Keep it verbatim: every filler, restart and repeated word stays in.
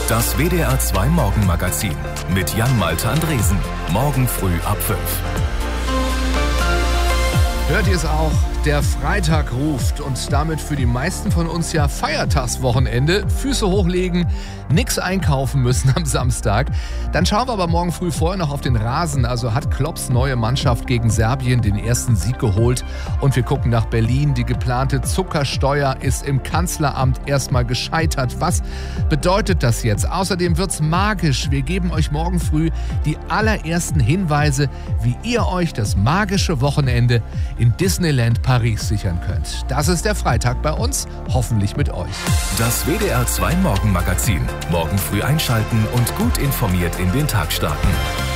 Das W D R zwei Morgenmagazin mit Jan-Malte Andresen. Morgen früh ab fünf. Hört ihr es auch? Der Freitag ruft und damit für die meisten von uns ja Feiertagswochenende. Füße hochlegen, nix einkaufen müssen am Samstag. Dann schauen wir aber morgen früh vorher noch auf den Rasen. Also hat Klopps neue Mannschaft gegen Serbien den ersten Sieg geholt. Und wir gucken nach Berlin. Die geplante Zuckersteuer ist im Kanzleramt erstmal gescheitert. Was bedeutet das jetzt? Außerdem wird's magisch. Wir geben euch morgen früh die allerersten Hinweise, wie ihr euch das magische Wochenende in Disneyland Paris sichern könnt. Das ist der Freitag bei uns, hoffentlich mit euch. Das W D R zwei Morgenmagazin. Morgen früh einschalten und gut informiert in den Tag starten.